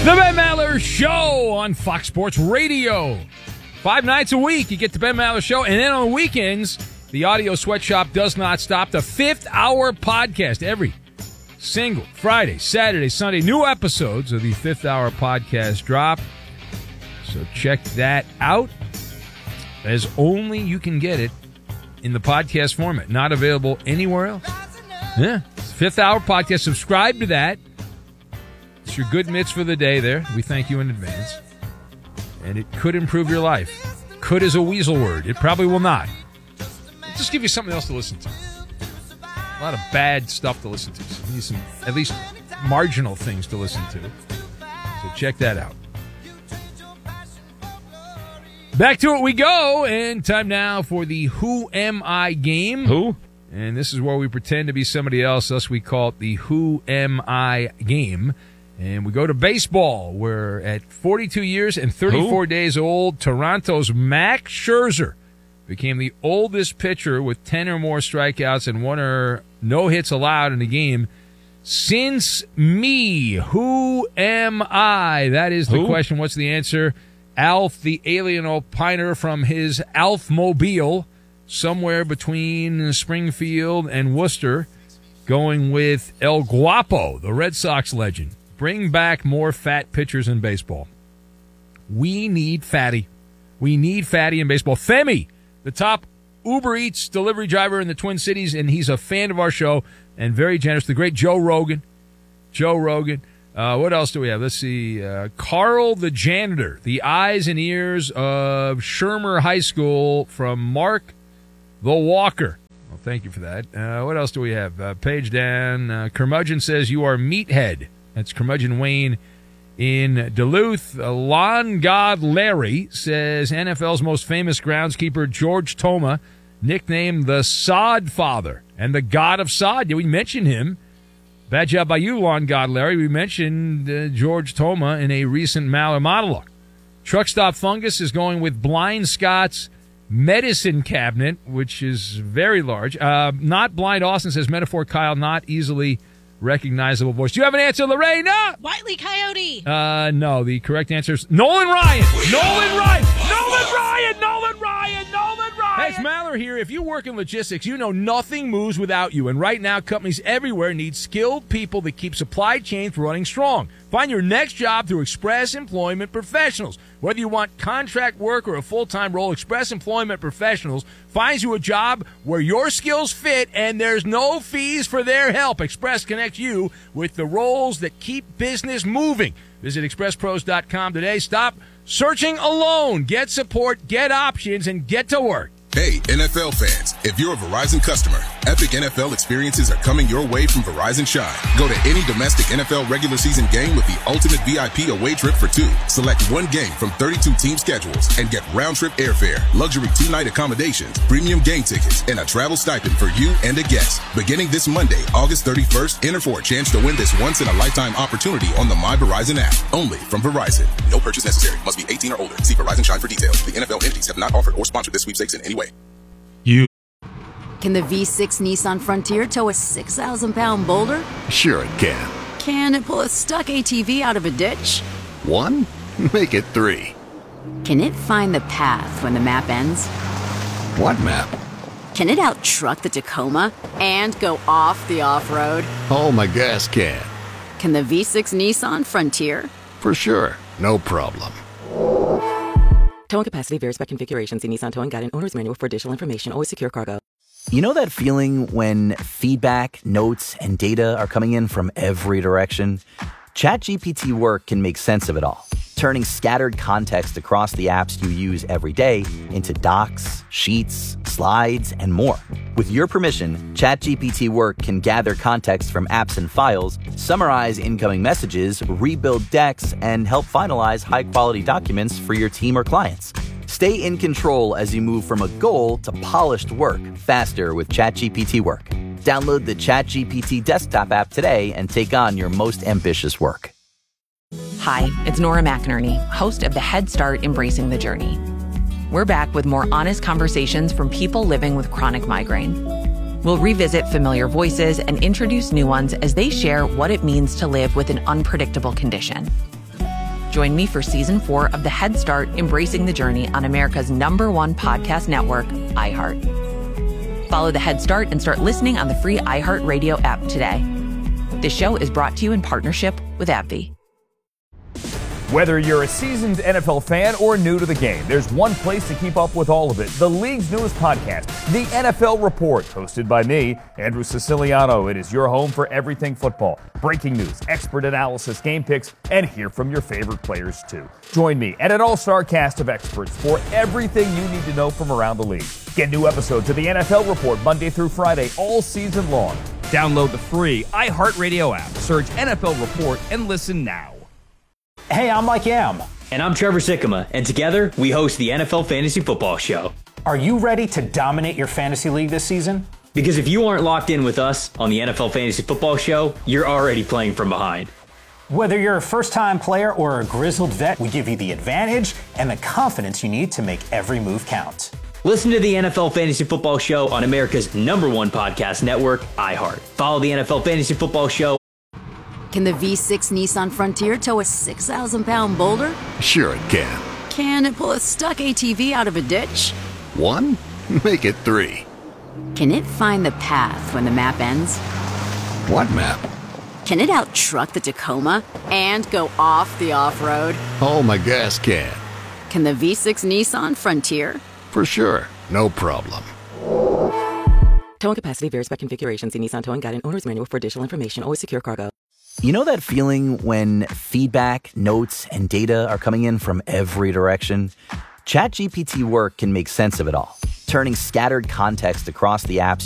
The Ben Maller Show on Fox Sports Radio. 5 nights a week, you get the Ben Maller Show. And then on the weekends, the Audio Sweatshop does not stop. The 5th Hour Podcast. Every single Friday, Saturday, Sunday, new episodes of the 5th Hour Podcast drop. So check that out, as only you can get it in the podcast format. Not available anywhere else. Yeah, 5th Hour Podcast. Subscribe to that. It's your good mitts for the day there. We thank you in advance. And it could improve your life. Could is a weasel word. It probably will not. It'll just give you something else to listen to. A lot of bad stuff to listen to. So you need some, at least, marginal things to listen to. So check that out. Back to it we go. And time now for the Who Am I game. Who? And this is where we pretend to be somebody else. Thus we call it the Who Am I game. And we go to baseball, where at 42 years and 34 days old, Toronto's Max Scherzer became the oldest pitcher with 10 or more strikeouts and 1 or no hits allowed in a game since me. Who am I? That is the question. What's the answer? Alf, the alien opiner from his Alf-mobile, somewhere between Springfield and Worcester, going with El Guapo, the Red Sox legend. Bring back more fat pitchers in baseball. We need fatty. We need fatty in baseball. Femi, the top Uber Eats delivery driver in the Twin Cities, and he's a fan of our show and very generous. The great Joe Rogan. What else do we have? Let's see. Carl the janitor, the eyes and ears of Shermer High School, from Mark the Walker. Well, thank you for that. What else do we have? Page down. Curmudgeon says you are meathead. That's Curmudgeon Wayne in Duluth. Lawn God Larry says NFL's most famous groundskeeper, George Toma, nicknamed the Sod Father and the God of Sod. Yeah, we mentioned him. Bad job by you, Lawn God Larry. We mentioned George Toma in a recent Maller monologue. Truck Stop Fungus is going with Blind Scott's medicine cabinet, which is very large. Not Blind Austin says Metaphor Kyle, not easily recognizable voice. Do you have an answer, Lorena? Wile E. Coyote. No. The correct answer is Nolan Ryan. Nolan Ryan. Hey, it's Maller here. If you work in logistics, you know nothing moves without you. And right now, companies everywhere need skilled people that keep supply chains running strong. Find your next job through Express Employment Professionals. Whether you want contract work or a full-time role, Express Employment Professionals finds you a job where your skills fit and there's no fees for their help. Express connects you with the roles that keep business moving. Visit expresspros.com today. Stop searching alone. Get support, get options, and get to work. Hey, NFL fans, if you're a Verizon customer, epic NFL experiences are coming your way from Verizon Shine. Go to any domestic NFL regular season game with the ultimate VIP away trip for 2. Select one game from 32 team schedules and get round-trip airfare, luxury 2-night accommodations, premium game tickets, and a travel stipend for you and a guest. Beginning this Monday, August 31st, enter for a chance to win this once-in-a-lifetime opportunity on the My Verizon app. Only from Verizon. No purchase necessary. Must be 18 or older. See Verizon Shine for details. The NFL entities have not offered or sponsored this sweepstakes in any way. Can the V6 Nissan Frontier tow a 6,000-pound boulder? Sure it can. Can it pull a stuck ATV out of a ditch? 1? Make it 3. Can it find the path when the map ends? What map? Can it out-truck the Tacoma and go off the off-road? Oh, my gas can. Can the V6 Nissan Frontier? For sure. No problem. Towing capacity varies by configuration. See Nissan Towing Guide and Owner's Manual for additional information. Always secure cargo. You know that feeling when feedback, notes, and data are coming in from every direction? ChatGPT Work can make sense of it all, turning scattered context across the apps you use every day into docs, sheets, slides, and more. With your permission, ChatGPT Work can gather context from apps and files, summarize incoming messages, rebuild decks, and help finalize high-quality documents for your team or clients. Stay in control as you move from a goal to polished work faster with ChatGPT Work. Download the ChatGPT desktop app today and take on your most ambitious work. Hi, it's Nora McInerney, host of the Head Start Embracing the Journey. We're back with more honest conversations from people living with chronic migraine. We'll revisit familiar voices and introduce new ones as they share what it means to live with an unpredictable condition. Join me for Season 4 of the Head Start Embracing the Journey on America's #1 podcast network, iHeart. Follow the Head Start and start listening on the free iHeartRadio app today. This show is brought to you in partnership with AbbVie. Whether you're a seasoned NFL fan or new to the game, there's one place to keep up with all of it. The league's newest podcast, The NFL Report, hosted by me, Andrew Siciliano. It is your home for everything football. Breaking news, expert analysis, game picks, and hear from your favorite players too. Join me and an all-star cast of experts for everything you need to know from around the league. Get new episodes of The NFL Report Monday through Friday all season long. Download the free iHeartRadio app, search NFL Report, and listen now. Hey, I'm Mike Yam. And I'm Trevor Sikkema, and together we host the NFL Fantasy Football Show. Are you ready to dominate your fantasy league this season? Because if you aren't locked in with us on the NFL Fantasy Football Show, you're already playing from behind. Whether you're a first-time player or a grizzled vet, we give you the advantage and the confidence you need to make every move count. Listen to the NFL Fantasy Football Show on America's #1 podcast network, iHeart. Follow the NFL Fantasy Football Show. Can the V6 Nissan Frontier tow a 6,000-pound boulder? Sure it can. Can it pull a stuck ATV out of a ditch? 1? Make it 3. Can it find the path when the map ends? What map? Can it out-truck the Tacoma and go off the off-road? Oh, my gas can. Can the V6 Nissan Frontier? For sure. No problem. Towing capacity varies by configuration. See Nissan Towing Guide and Owner's Manual for additional information. Always secure cargo. You know that feeling when feedback, notes, and data are coming in from every direction? ChatGPT Work can make sense of it all, turning scattered context across the apps